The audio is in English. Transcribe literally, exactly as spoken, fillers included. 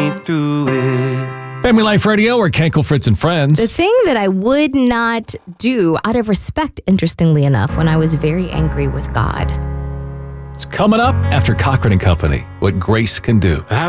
me through it. Family Life Radio or Kenkel, Fritz, and Friends. The thing that I would not do out of respect, interestingly enough, when I was very angry with God. It's coming up after Cochran and Company, What Grace Can Do. I